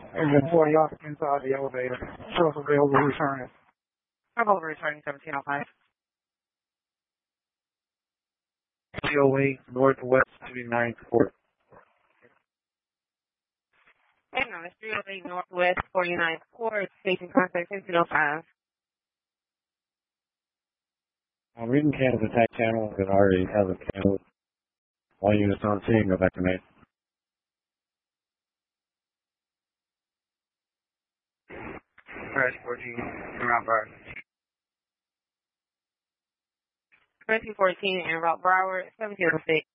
And the boy occupants inside the elevator. So available returning. Available returning 1705. 308 Northwest 29th Court. Hey, no, it's 308 Northwest 49th Court, station contact 1705. I'm reading Kansas Attack Channel that already has a channel. All units on scene, go back to main. Crash 14, around Broward. 1314 and Route Broward 1706.